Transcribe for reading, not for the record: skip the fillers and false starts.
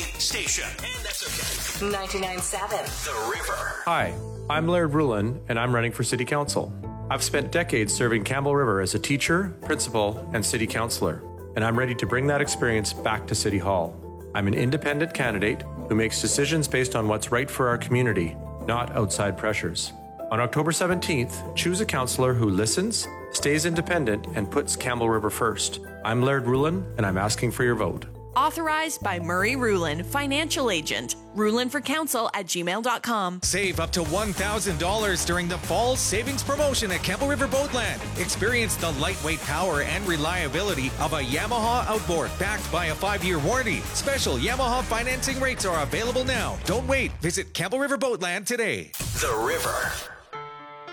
station. And that's okay. 99.7 The River. Hi, I'm Laird Rulin, and I'm running for City Council. I've spent decades serving Campbell River as a teacher, principal, and city councillor, and I'm ready to bring that experience back to City Hall. I'm an independent candidate who makes decisions based on what's right for our community, not outside pressures. On October 17th, choose a councillor who listens, stays independent, and puts Campbell River first. I'm Laird Rulin, and I'm asking for your vote. Authorized by Murray Rulin, financial agent. RulinForCouncil@gmail.com. Save up to $1,000 during the fall savings promotion at Campbell River Boatland. Experience the lightweight power and reliability of a Yamaha outboard backed by a 5-year warranty. Special Yamaha financing rates are available now. Don't wait. Visit Campbell River Boatland today. The River.